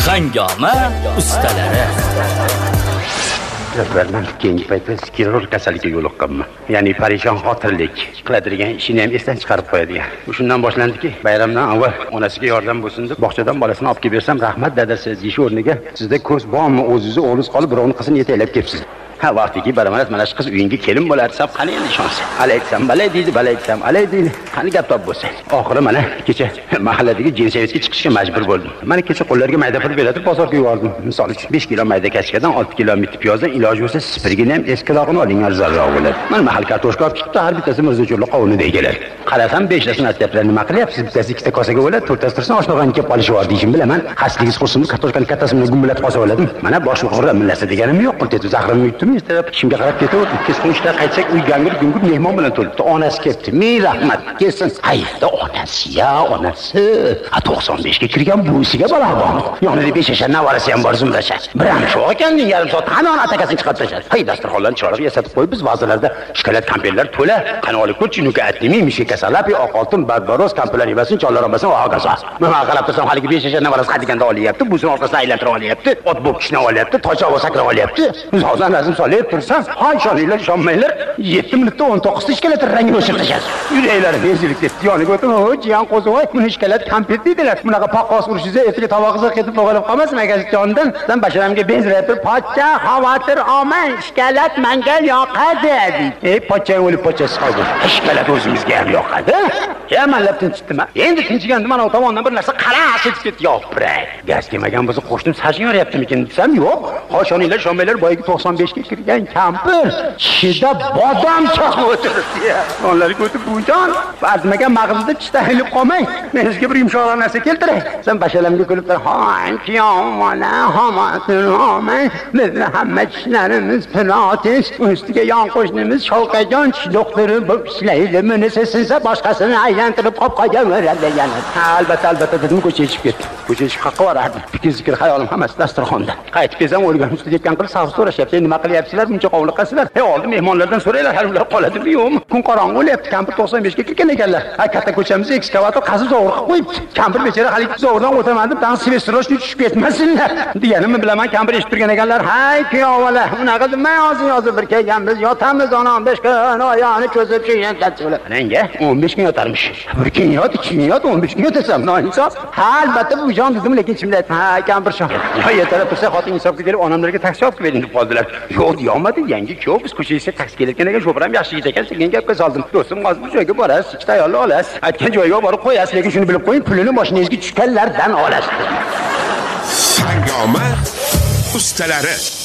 Hangoma ustalari. Avvaldan keyingi paytda skleroz kasalligiga yo'liqqanman. Ya'ni parishon xotirlik qiladigan ishini ham esdan chiqarib qo'yadigan. Shundan boshlandiki, bayramdan avval onasiga yordam bo'lsin deb bog'chadan bolasini olib kelib bersam, rahmat dadasi deyish o'rniga sizda ko'z bormi, o'zingizni o'g'lingiz qolib birovning qizini yetaklab kelibsiz. Ha vaqtiki baramanat mana shu qiz uyingga kelin bo'lar desam, qani endi ishonsa. Alaytsam, balay deydi, balay desam, alay deydi. Qani gap top bo'lsa. Oxiri mana kecha mahalladagi jinsavetga chiqishga majbur bo'ldim. Mana kecha qo'llarga mayda pul beratib bozorga yubordim. Misol uchun 5 kilo mayda kachkadan 6 kilo mitti piyozdan iloji bo'lsa sipirgini ham eskirog'ini oling, arzonroq bo'ladi. Mana mahal kartoshka olib chiqibdi, har bittasi Mirzochurli qovuniday keladi. Qarasam 5 tasini aytyaptilar, nima qilyapsiz? Bittasi 2 ta kosaga bo'ladi, 4 tasi tursin oshnog'ani kelib qolishi bor deyishim bilaman. Xasligingiz qursin, kartoshkani kattasini gumbulatib qolsa bo'ladimi? Mana bosh o'g'ri millasa deganim yo'q. Qo'lteti zahrimni yutdim, istab ishimga qarab ketaverdim. Kesqonishda qaytsak uy gangir-gungur mehmon bilan to'libdi. Onasi kelibdi. Ming rahmat, kelsin. Qayerda onasi ya, onasi? 95 ga kirgan buvisiga bola bormi? Yonida 5 yashar navarasi ham bor Zumracha. Biram shu ekanning yarim soat hamma ona atakasini chiqarib tashladi. Hay dasturxonlarni chiroyli yasatib qo'yib, biz vazirlarda shokolad kampirlar to'la. Qani olib ko'rchi, nuka atnimi, mishi kasalab, oq oltin, barbaros kampirlar yebasin, chollar olmasin, og'aza. Mana qarab tursam, haligi 5 yashar navarasi qadiganda olyapti, buzini orqasidan aylantirib olyapti, ot bo'kishni olyapti, tocha sakrab olyapti. Biz hozir nazm solib tursam, hay ishoninglar, ishonmanglar, 7 minutda 19 ta ishkalat rangini o'chirib tashladi. Yuraklari bezilib ketdi. Yoniga o'tib, "O, jiyan qo'zivoy, buni ishkalat kampir deydilar. Bunaqa paqqos urishingiz ertaga tovog'ingizga ketib qolib qolmasin, akasijondan. Sen basharamga bezrab turib, "Pochcha, xavotir olmang, ishkalat menga yoqadi" dedi. Pochchang o'lib pochchasi qoldi. Ishkalat o'zimizga ham yoqadi. Ya manlab tinchitdim-a. Endi tinchiganda mana u tomondan bir narsa qarasi etib ketdi, yopiray. Gaz kelmagan bo'lsa qo'shnim sajin yoryaptimikin desam, yo'q. Xo'shoninglar, shomanglar boyagi 95 ga kirgan kampir. Shida bodam chaqib o'tiribdi. Onlarga o'tib bujon, farzimagan mag'zida tishtayilib qolmang. Men sizga bir yumshoqroq narsa keltiray. Sen bashalamga kulib tur. "Hoy, kiyomona, hamatin olmang. Bizni hamma ishlarimiz pilotis, ustiga yon qo'shnimiz Shovkajon doktori bo'lib ishlaydi. Buni sinsa boshqasini aylantirib qolib qo'yaveradi yana." Albatta dedim, ko'chaga chiqib ketdim. Ko'chaga chiqib haqqa borardi. Fikr hayolim hammasi dasturxonda. Qaytib kelsam o'lgan ustida ketgan qilib savol so'rashyapti. Nima qilyapsizlar? Buncha qovliqasizlar. Oldi mehmonlardan so'raylar, har ular qoladimi yo'qmi? Kun qorong'i bo'lyapti. Kampir 95 ga kirgan ekanlar. Katta ko'chamizga ekskavator qazib zo'g'ir qilib qo'yibdi. Kampir bechora hali zo'g'irdan o'taman deb, dan svestrochni tushib ketmasinlar deganimni bilaman. Kampir eshitib turgan ekanlar. "Hay, kuyovalar, unaqa demang, hozir bir kelganmiz, yotamiz, 15 kun oyog'ini cho'zib chiqyapti." Menga 15 kun yotarmish. Bir kun yot, 2 kun yot, 15 kun yotasam, noinsof. Albatta bu jon dedim, lekin ichimda aytdim, "Ha, kampir shon. Yetarib tursa xotin hisobga kelib, onamlarga taksi olib bering" deb qoldilar. Yo'q, deyolmadi. Yangi kuyov biz ko'chaga taksi kelayotgan ekan, sho'piram yaxshi yigit ekan, degan gapga soldim. Do'stim, hozir bu joyga borasiz, ikkita ayolni olasiz. Aytgan joyga borib qo'yasiz, lekin shuni bilib qo'ying, pulini boshingizga tushganlardan olasiz. Hangoma ustalari.